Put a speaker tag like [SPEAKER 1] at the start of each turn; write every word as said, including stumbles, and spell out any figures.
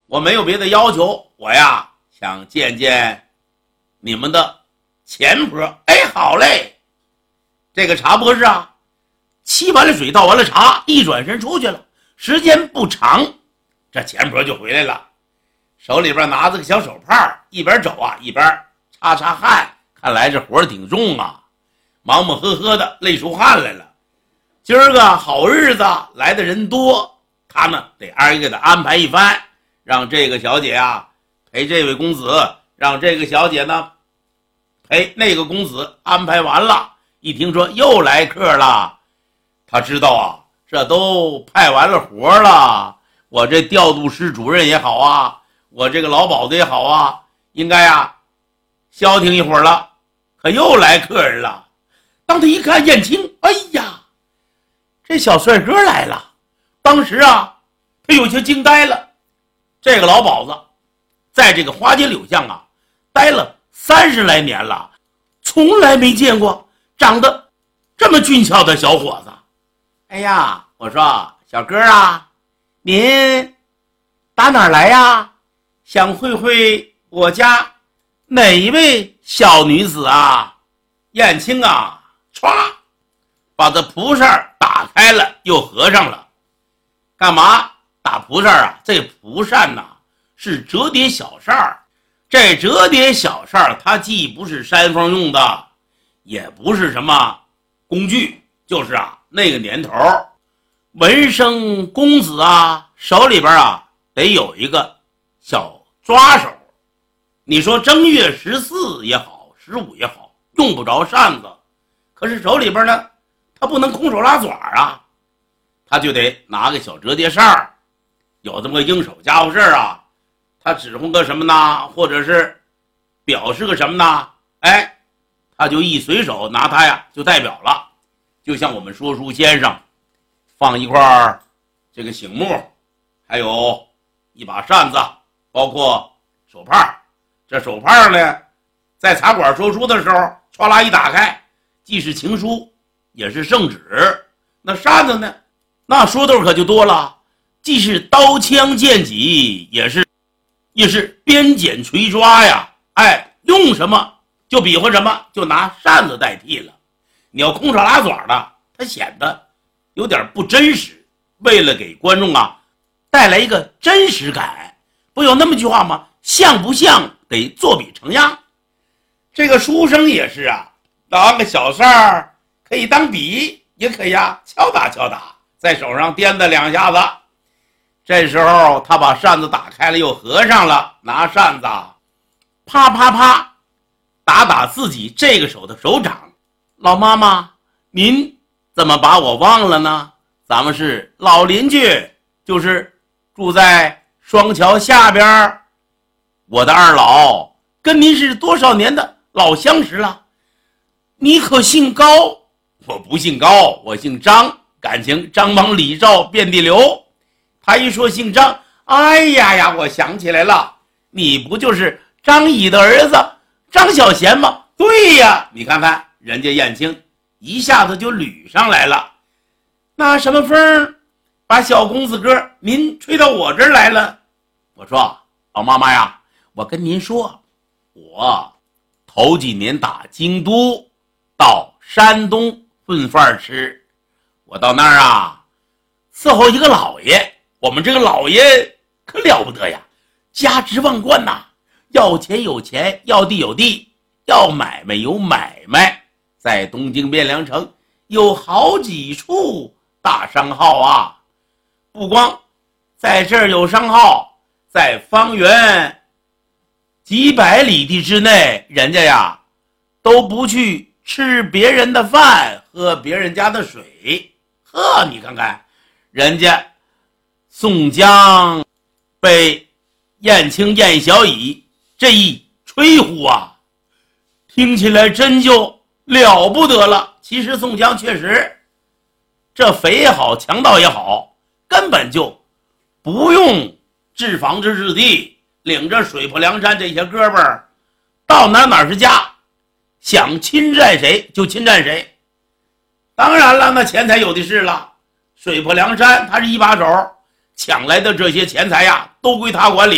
[SPEAKER 1] 我没有别的要求，我呀想见见你们的钱婆。哎，好嘞。这个茶博士啊，沏完了水，倒完了茶，一转身出去了。时间不长，这钱婆就回来了，手里边拿着个小手帕，一边走啊一边擦擦汗。看来这活挺重啊，忙忙呵呵的累出汗来了。今儿个好日子，来的人多，他呢得二一个的安排一番，让这个小姐啊陪这位公子，让这个小姐呢陪那个公子。安排完了，一听说又来客了，他知道啊，这都派完了活了，我这调度室主任也好啊，我这个老鸨子也好啊，应该啊消停一会儿了。可又来客人了，当他一看燕青，哎呀，这小帅哥来了。当时啊他有些惊呆了。这个老鸨子在这个花街柳巷啊待了三十来年了，从来没见过长得这么俊俏的小伙子。哎呀，我说小哥啊，您打哪儿来呀？想会会我家哪一位小女子啊？燕青啊歘把这蒲扇打开了又合上了。干嘛打蒲扇啊？这蒲扇呐、啊、是折叠小扇，这折叠小扇它既不是扇风用的，也不是什么工具，就是啊那个年头文生公子啊手里边啊得有一个小抓手。你说正月十四也好，十五也好，用不着扇子，可是手里边呢他不能空手拉爪啊，他就得拿个小折叠扇。有这么个应手家伙事儿啊，他指挥个什么呢，或者是表示个什么呢，哎，他就一随手拿它呀就代表了。就像我们说书先生放一块这个醒木，还有一把扇子，包括手帕。这手帕呢在茶馆说书的时候唰啦一打开，既是情书也是圣旨。那扇子呢，那说头可就多了，既是刀枪剑戟，也是也是鞭锏锤抓呀。哎，用什么就比划什么，就拿扇子代替了。你要空手拉爪的，它显得有点不真实。为了给观众啊带来一个真实感，不有那么句话吗？像不像得作比成样。这个书生也是啊，拿个小扇儿可以当笔，也可以啊敲打敲打，在手上颠的两下子。这时候他把扇子打开了又合上了，拿扇子啪啪啪打打自己这个手的手掌。老妈妈，您怎么把我忘了呢？咱们是老邻居，就是住在双桥下边。我的二老跟您是多少年的老相识了。你可姓高？我不姓高，我姓张，感情张王李赵遍地流。他一说姓张，哎呀呀，我想起来了，你不就是张乙的儿子张小贤吗？对呀，你看看人家燕青一下子就捋上来了。那什么风把小公子哥您吹到我这儿来了？我说老妈妈呀，我跟您说，我头几年打京都到山东混饭吃，我到那儿啊伺候一个老爷。我们这个老爷可了不得呀，家值万贯呐，要钱有钱，要地有地，要买卖有买卖。在东京汴梁城有好几处大商号啊，不光在这儿有商号，在方圆几百里地之内，人家呀都不去吃别人的饭，喝别人家的水。呵，你看看人家宋江被燕青燕小乙这一吹呼啊，听起来真就了不得了。其实宋江确实这匪也好，强盗也好，根本就不用治房之之地，领着水泊梁山这些哥们儿到哪哪是家，想侵占谁就侵占谁。当然了，那钱财有的是了，水泊梁山他是一把手，抢来的这些钱财呀都归他管理。